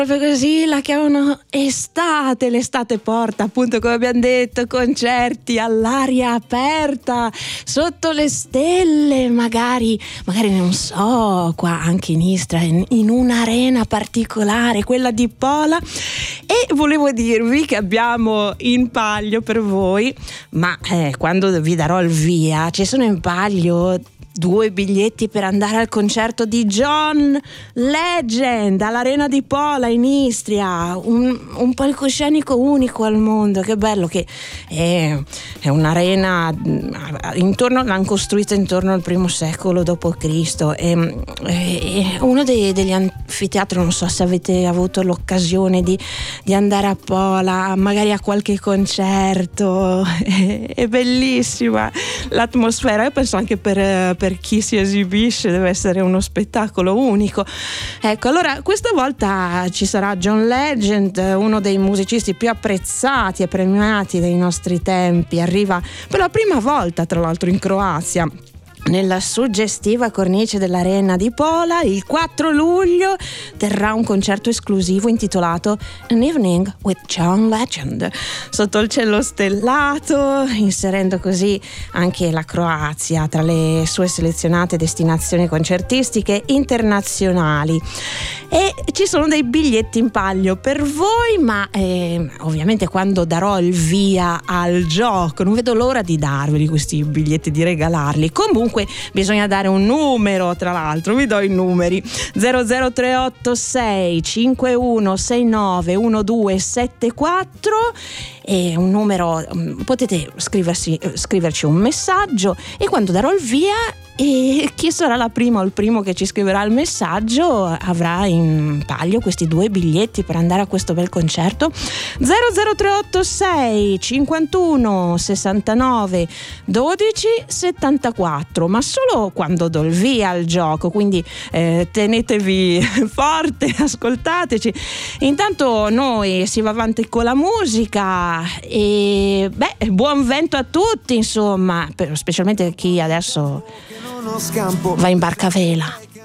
Proprio così la chiamano estate, l'estate porta appunto, come abbiamo detto, concerti all'aria aperta, sotto le stelle, magari non so, qua anche in Istria, in un'arena particolare, quella di Pola. E volevo dirvi che abbiamo in palio per voi, ma quando vi darò il via, ci sono in palio 2 biglietti per andare al concerto di John Legend all'Arena di Pola in Istria, un palcoscenico unico al mondo. Che bello che è un'arena l'hanno costruita intorno al I secolo d.C. È uno degli anfiteatri. Non so se avete avuto l'occasione di andare a Pola, magari a qualche concerto. È bellissima l'atmosfera. Io penso anche per chi si esibisce deve essere uno spettacolo unico. Ecco, allora questa volta ci sarà John Legend, uno dei musicisti più apprezzati e premiati dei nostri tempi. Arriva per la prima volta, tra l'altro, in Croazia, nella suggestiva cornice dell'Arena di Pola. Il 4 luglio terrà un concerto esclusivo intitolato An Evening with John Legend, sotto il cielo stellato, inserendo così anche la Croazia tra le sue selezionate destinazioni concertistiche internazionali. E ci sono dei biglietti in palio per voi, ma ovviamente quando darò il via al gioco non vedo l'ora di darveli questi biglietti, di regalarli. Comunque bisogna dare un numero, tra l'altro vi do i numeri: 00386 5169 1274, è un numero, potete scriverci un messaggio, e quando darò il via, e chi sarà la prima o il primo che ci scriverà il messaggio avrà in palio questi 2 biglietti per andare a questo bel concerto. 00386 51 69 12 74, ma solo quando do il via al gioco, quindi tenetevi forte, ascoltateci. Intanto noi si va avanti con la musica e buon vento a tutti, insomma, specialmente chi adesso va in barca a vela.